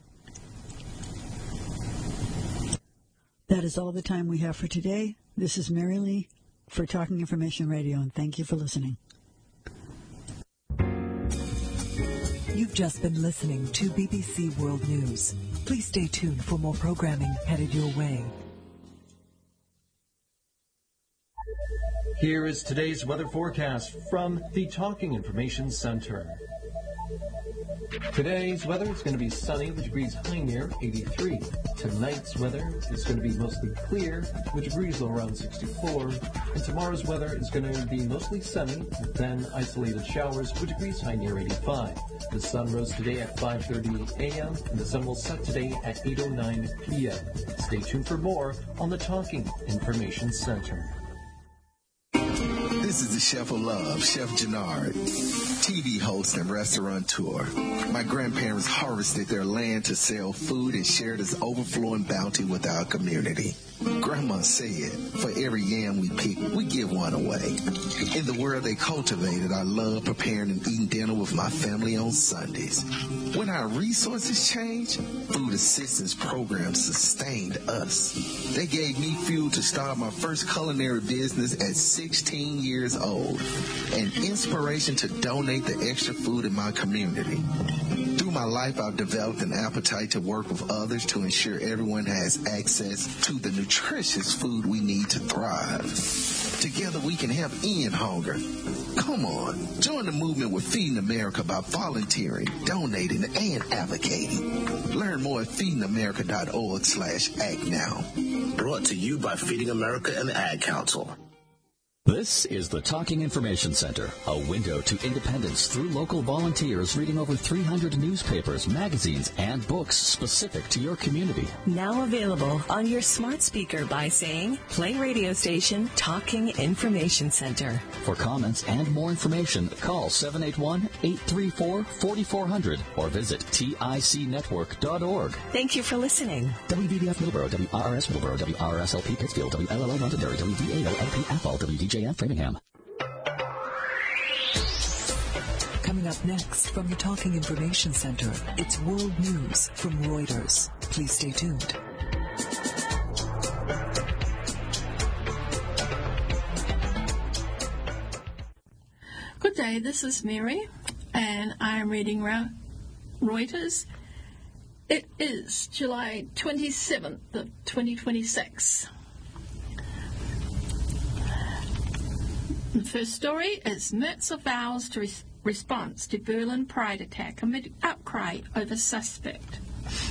That is all the time we have for today. This is Mary Lee for Talking Information Radio, and thank you for listening. You've just been listening to BBC World News. Please stay tuned for more programming headed your way. Here is today's weather forecast from the Talking Information Center. Today's weather is going to be sunny with degrees high near 83. Tonight's weather is going to be mostly clear with degrees low around 64. And tomorrow's weather is going to be mostly sunny, then isolated showers with degrees high near 85. The sun rose today at 5:30 a.m. and the sun will set today at 8:09 p.m. Stay tuned for more on the Talking Information Center. This is the Chef of Love, Chef Gennard, TV host and restaurateur. My grandparents harvested their land to sell food and share this overflowing bounty with our community. Grandma said, for every yam we pick, we give one away. In the world they cultivated, I love preparing and eating dinner with my family on Sundays. When our resources changed, food assistance programs sustained us. They gave me fuel to start my first culinary business at 16 years old, and inspiration to donate the extra food in my community. Through my life, I've developed an appetite to work with others to ensure everyone has access to the nutritious food we need to thrive. Together we can help end hunger. Come on, join the movement with Feeding America by volunteering, donating, and advocating. Learn more at feedingamerica.org/act now. Brought to you by Feeding America and the Ad Council. This is the Talking Information Center, a window to independence through local volunteers reading over 300 newspapers, magazines, and books specific to your community. Now available on your smart speaker by saying, play radio station Talking Information Center. For comments and more information, call 781-834-4400 or visit ticnetwork.org. Thank you for listening. WVBF Middleborough, WRRS Middleborough, WRSLP Pittsfield, WLLO Londonderry, WDALP Athol, WDJM Framingham. Coming up next from the Talking Information Center, it's World News from Reuters. Please stay tuned. Good day, this is Mary, and I'm reading Reuters. It is July 27th of 2026. The first story is Merz vows to response to Berlin Pride attack amid outcry over suspect.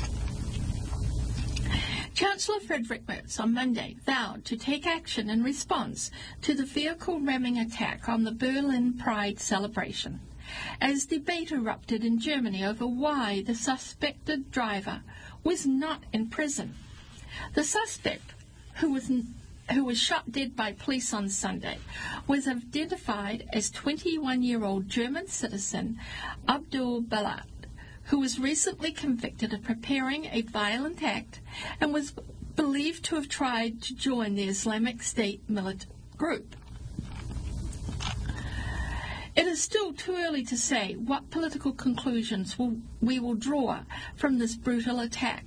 Chancellor Friedrich Merz on Monday vowed to take action in response to the vehicle ramming attack on the Berlin Pride celebration, as debate erupted in Germany over why the suspected driver was not in prison. The suspect, who was shot dead by police on Sunday, was identified as 21-year-old German citizen Abdul Balat, who was recently convicted of preparing a violent act and was believed to have tried to join the Islamic State militant group. It is still too early to say what political conclusions we will draw from this brutal attack.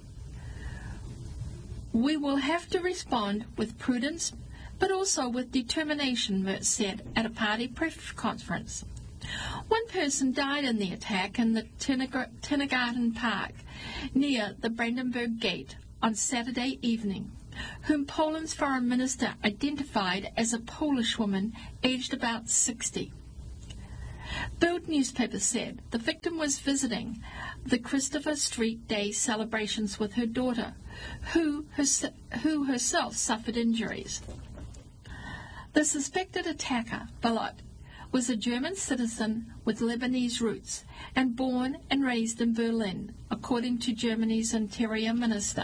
We will have to respond with prudence, but also with determination, Merz said at a party press conference. One person died in the attack in the Tinnergarten Park near the Brandenburg Gate on Saturday evening, whom Poland's foreign minister identified as a Polish woman aged about 60. Bild newspaper said the victim was visiting the Christopher Street Day celebrations with her daughter, who herself suffered injuries. The suspected attacker, Balot, was a German citizen with Lebanese roots and born and raised in Berlin, according to Germany's Interior Minister.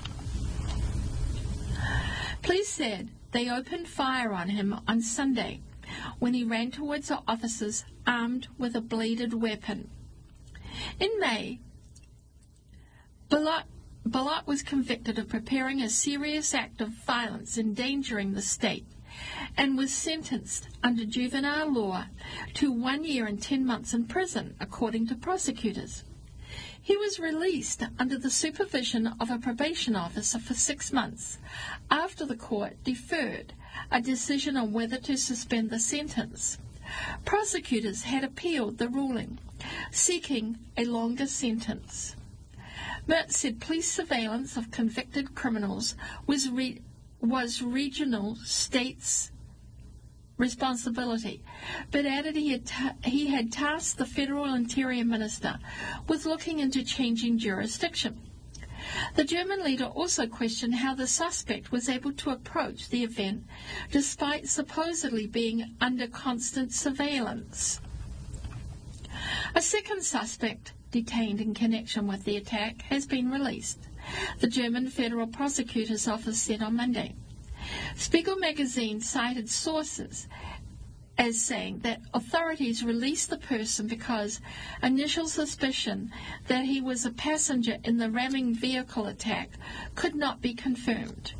Police said they opened fire on him on Sunday when he ran towards the officers armed with a bladed weapon. In May, Balot was convicted of preparing a serious act of violence endangering the state and was sentenced under juvenile law to 1 year and 10 months in prison, according to prosecutors. He was released under the supervision of a probation officer for 6 months after the court deferred a decision on whether to suspend the sentence. Prosecutors had appealed the ruling, seeking a longer sentence. Mertz said police surveillance of convicted criminals was regional states' responsibility, but added he had tasked the federal interior minister with looking into changing jurisdiction. The German leader also questioned how the suspect was able to approach the event despite supposedly being under constant surveillance. A second suspect detained in connection with the attack has been released, the German Federal Prosecutor's Office said on Monday. Spiegel magazine cited sources as saying that authorities released the person because initial suspicion that he was a passenger in the ramming vehicle attack could not be confirmed.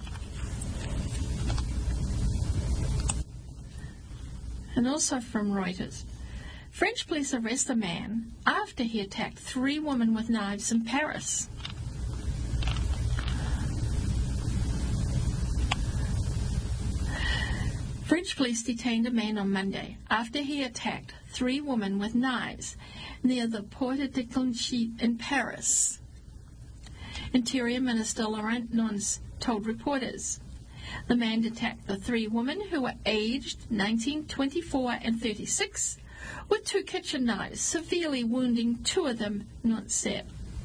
And also from Reuters, French police arrest a man after he attacked 3 women with knives in Paris. French police detained a man on Monday after he attacked 3 women with knives near the Porte de Clichy in Paris. Interior Minister Laurent Nunez told reporters. The man attacked the 3 women, who were aged 19, 24, and 36, with 2 kitchen knives, severely wounding 2 of them, Nunez said.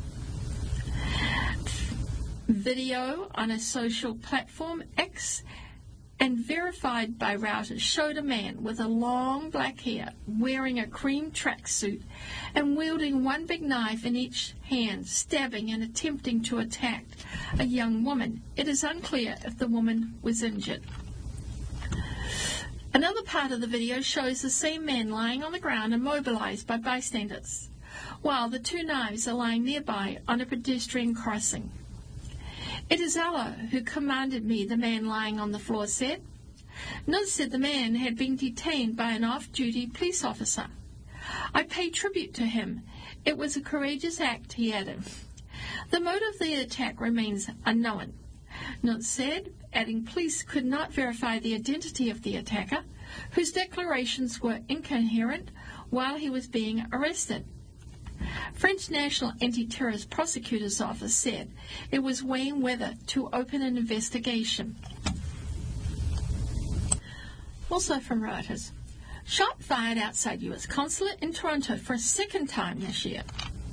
Video on a social platform, X, and verified by Reuters, showed a man with a long black hair wearing a cream tracksuit and wielding 1 big knife in each hand, stabbing and attempting to attack a young woman. It is unclear if the woman was injured. Another part of the video shows the same man lying on the ground immobilized by bystanders, while the 2 knives are lying nearby on a pedestrian crossing. "It is Allah who commanded me," the man lying on the floor said. Nunez said the man had been detained by an off-duty police officer. "I pay tribute to him. It was a courageous act," he added. The motive of the attack remains unknown, Nunez said, adding police could not verify the identity of the attacker, whose declarations were incoherent while he was being arrested. French National Anti-Terrorist Prosecutor's Office said it was weighing whether to open an investigation. Also from Reuters, shot fired outside U.S. consulate in Toronto for a second time this year.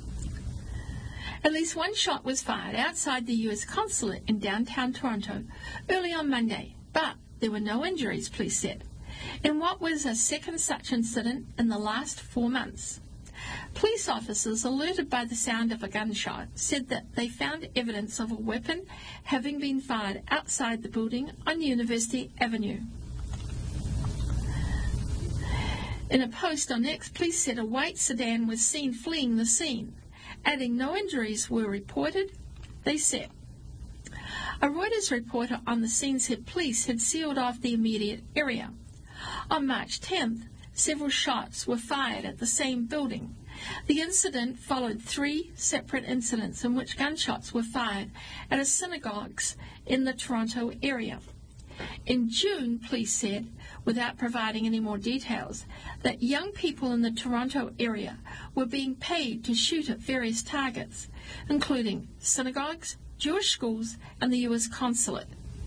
At least 1 shot was fired outside the U.S. consulate in downtown Toronto early on Monday, but there were no injuries, police said, in what was a second such incident in the last 4 months. Police officers alerted by the sound of a gunshot said that they found evidence of a weapon having been fired outside the building on University Avenue. In a post on X, police said a white sedan was seen fleeing the scene, adding no injuries were reported, they said. A Reuters reporter on the scene said police had sealed off the immediate area. On March 10th, several shots were fired at the same building. The incident followed 3 separate incidents in which gunshots were fired at synagogues in the Toronto area. In June, police said, without providing any more details, that young people in the Toronto area were being paid to shoot at various targets, including synagogues, Jewish schools, and the U.S. consulate.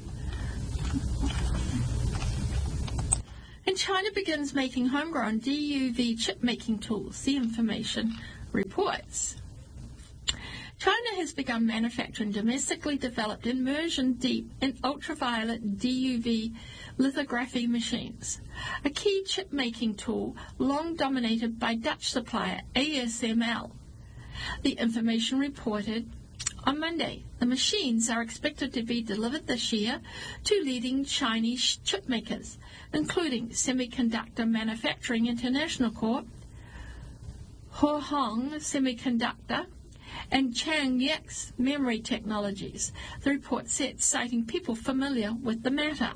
And China begins making homegrown DUV chip-making tools, the information reports. China has begun manufacturing domestically developed immersion deep and ultraviolet DUV lithography machines, a key chip-making tool long dominated by Dutch supplier ASML. The information reported on Monday. The machines are expected to be delivered this year to leading Chinese chip makers, including Semiconductor Manufacturing International Corp., Huahong Semiconductor, and Changyex Memory Technologies, the report said, citing people familiar with the matter.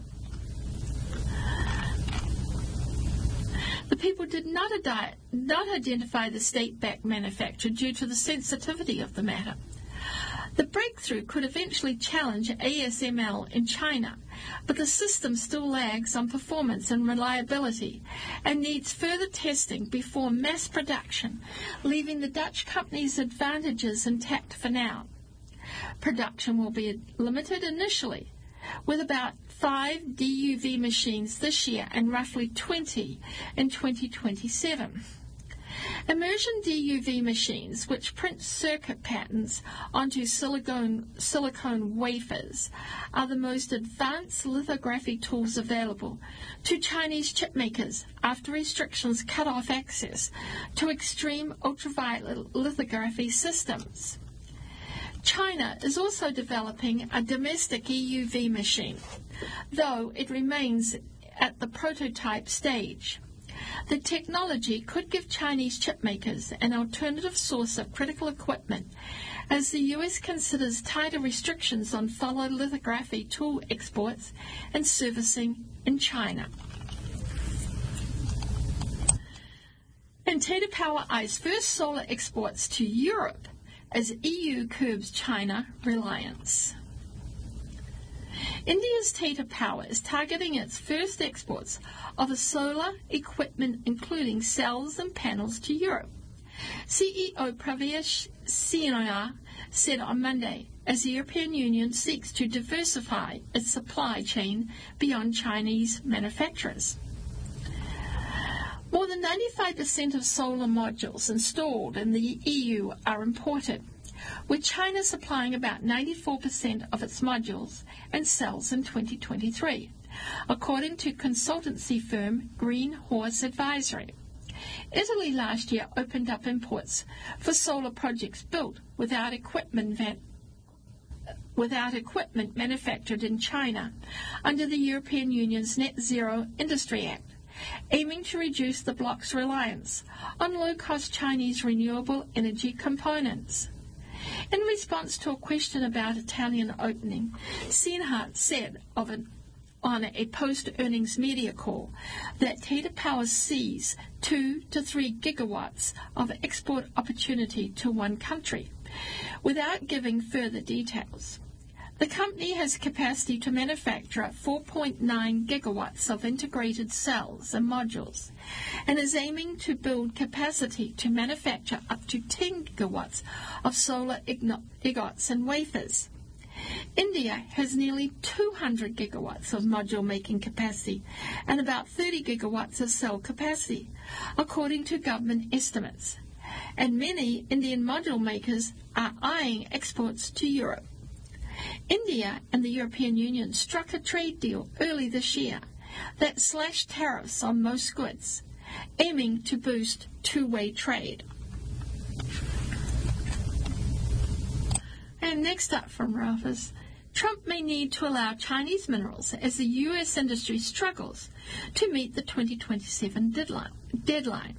The people did not identify the state-backed manufacturer due to the sensitivity of the matter. The breakthrough could eventually challenge ASML in China, but the system still lags on performance and reliability and needs further testing before mass production, leaving the Dutch company's advantages intact for now. Production will be limited initially, with about 5 DUV machines this year and roughly 20 in 2027. Immersion DUV machines, which print circuit patterns onto silicone wafers, are the most advanced lithography tools available to Chinese chip makers after restrictions cut off access to extreme ultraviolet lithography systems. China is also developing a domestic EUV machine, though it remains at the prototype stage. The technology could give Chinese chip makers an alternative source of critical equipment as the U.S. considers tighter restrictions on lithography tool exports and servicing in China. And Tata Power eyes first solar exports to Europe as EU curbs China reliance. India's Tata Power is targeting its first exports of solar equipment, including cells and panels, to Europe. CEO Pravesh Sinha said on Monday, as the European Union seeks to diversify its supply chain beyond Chinese manufacturers. More than 95% of solar modules installed in the EU are imported, with China supplying about 94% of its modules and cells in 2023, according to consultancy firm Green Horse Advisory. Italy last year opened up imports for solar projects built without equipment manufactured in China under the European Union's Net Zero Industry Act, aiming to reduce the bloc's reliance on low-cost Chinese renewable energy components. In response to a question about Italian opening, Sinha said on a post-earnings media call that Tata Power sees 2 to 3 gigawatts of export opportunity to one country, without giving further details. The company has capacity to manufacture 4.9 gigawatts of integrated cells and modules, and is aiming to build capacity to manufacture up to 10 gigawatts of solar ingots and wafers. India has nearly 200 gigawatts of module-making capacity and about 30 gigawatts of cell capacity, according to government estimates. And many Indian module makers are eyeing exports to Europe. India and the European Union struck a trade deal early this year that slashed tariffs on most goods, aiming to boost two-way trade. And next up from Reuters, Trump may need to allow Chinese minerals as the U.S. industry struggles to meet the 2027 deadline.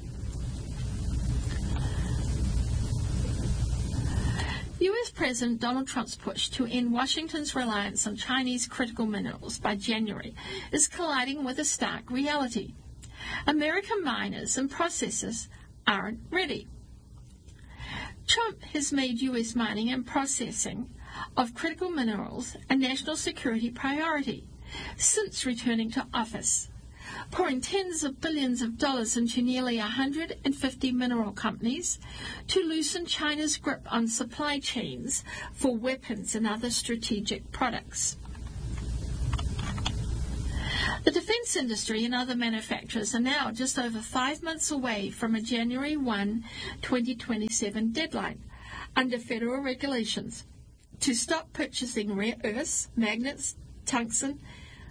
U.S. President Donald Trump's push to end Washington's reliance on Chinese critical minerals by January is colliding with a stark reality. American miners and processors aren't ready. Trump has made U.S. mining and processing of critical minerals a national security priority, since returning to office, pouring tens of billions of dollars into nearly 150 mineral companies to loosen China's grip on supply chains for weapons and other strategic products. The defence industry and other manufacturers are now just over 5 months away from a January 1, 2027 deadline under federal regulations to stop purchasing rare earths, magnets, tungsten,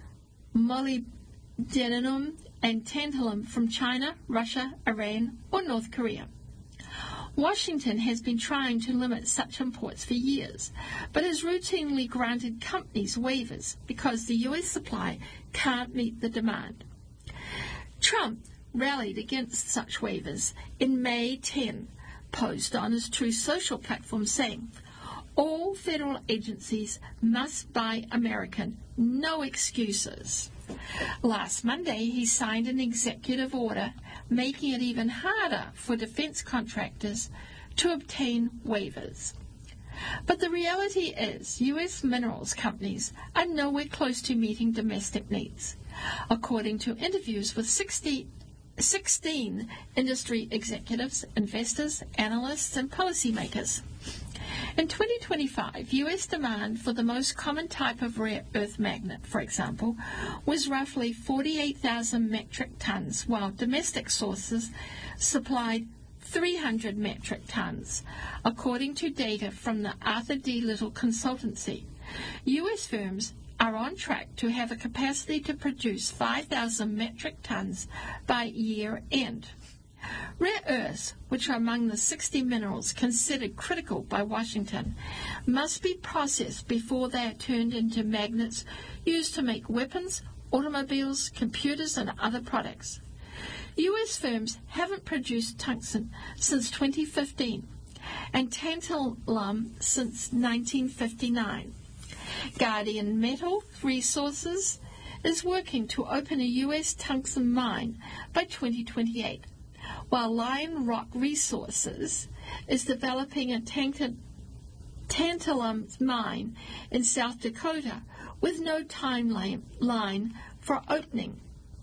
molybdenum, and tantalum from China, Russia, Iran, or North Korea. Washington has been trying to limit such imports for years, but has routinely granted companies waivers because the U.S. supply can't meet the demand. Trump rallied against such waivers in May 10, post on his Truth Social platform saying, "All federal agencies must buy American, no excuses." Last Monday, he signed an executive order making it even harder for defense contractors to obtain waivers. But the reality is, U.S. minerals companies are nowhere close to meeting domestic needs, according to interviews with 16 industry executives, investors, analysts, and policymakers. In 2025, U.S. demand for the most common type of rare earth magnet, for example, was roughly 48,000 metric tons, while domestic sources supplied 300 metric tons, according to data from the Arthur D. Little Consultancy. U.S. firms are on track to have a capacity to produce 5,000 metric tons by year end. Rare earths, which are among the 60 minerals considered critical by Washington, must be processed before they are turned into magnets used to make weapons, automobiles, computers, and other products. U.S. firms haven't produced tungsten since 2015 and tantalum since 1959. Guardian Metal Resources is working to open a U.S. tungsten mine by 2028. While Lion Rock Resources is developing a tantalum mine in South Dakota with no timeline for opening.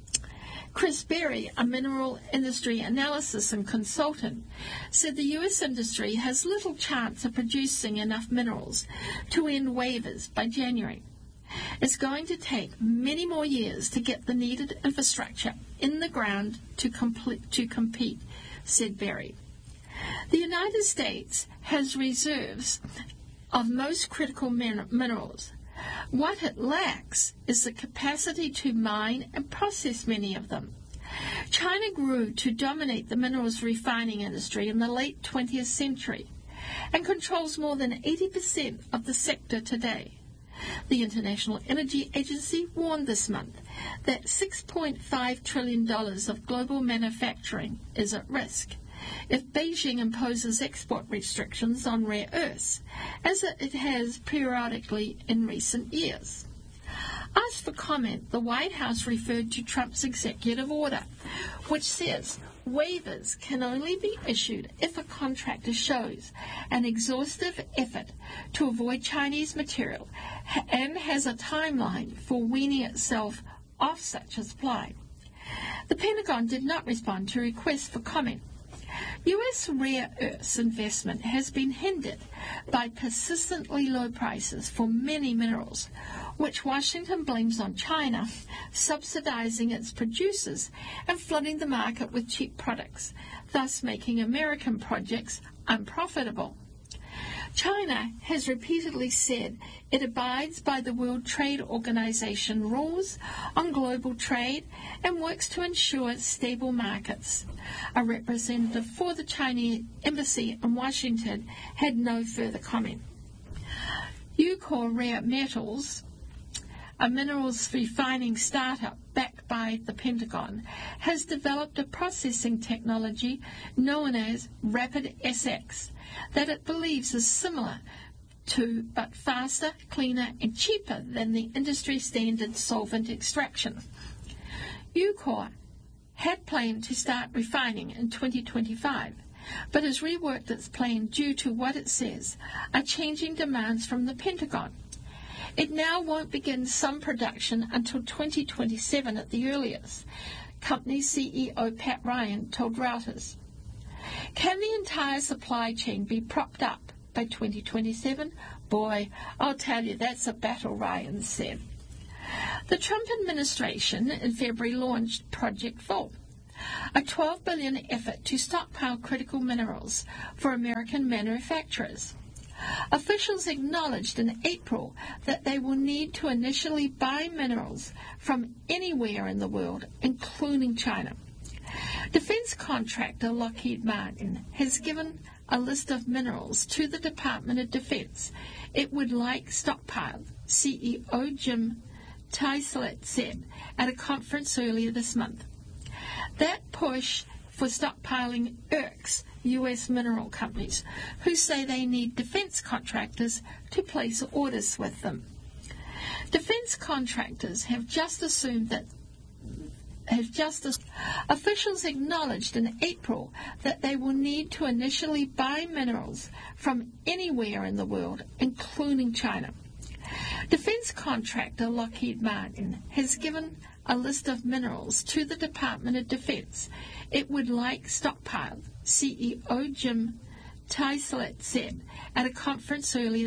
Chris Berry, a mineral industry analysis and consultant, said the U.S. industry has little chance of producing enough minerals to end waivers by January. It's going to take many more years to get the needed infrastructure in the ground to compete, said Berry. The United States has reserves of most critical minerals. What it lacks is the capacity to mine and process many of them. China grew to dominate the minerals refining industry in the late 20th century and controls more than 80% of the sector today. The International Energy Agency warned this month that $6.5 trillion of global manufacturing is at risk if Beijing imposes export restrictions on rare earths, as it has periodically in recent years. Asked for comment, the White House referred to Trump's executive order, which says waivers can only be issued if a contractor shows an exhaustive effort to avoid Chinese material and has a timeline for weaning itself off such a supply. The Pentagon did not respond to requests for comment. U.S. rare earths investment has been hindered by persistently low prices for many minerals, which Washington blames on China, subsidizing its producers and flooding the market with cheap products, thus making American projects unprofitable. China has repeatedly said it abides by the World Trade Organization rules on global trade and works to ensure stable markets. A representative for the Chinese embassy in Washington had no further comment. Ucore Rare Metals, a minerals refining startup backed by the Pentagon, has developed a processing technology known as Rapid SX that it believes is similar to but faster, cleaner, and cheaper than the industry standard solvent extraction. Ucore had planned to start refining in 2025, but has reworked its plan due to what it says are changing demands from the Pentagon. It now won't begin some production until 2027 at the earliest, company CEO Pat Ryan told Reuters. Can the entire supply chain be propped up by 2027? Boy, I'll tell you, that's a battle, Ryan said. The Trump administration in February launched Project Full, a $12 billion effort to stockpile critical minerals for American manufacturers. Officials acknowledged in April that they will need to initially buy minerals from anywhere in the world, including China. Defense contractor Lockheed Martin has given a list of minerals to the Department of Defense it would like stockpiled, CEO Jim Tyslet said at a conference earlier this month. That push for stockpiling irks U.S. mineral companies, who say they need defense contractors to place orders with them. Defense contractors have just assumed that officials acknowledged in April that they will need to initially buy minerals from anywhere in the world, including China. Defense contractor Lockheed Martin has given a list of minerals to the Department of Defense it would like stockpiled, CEO Jim Tyslet said at a conference earlier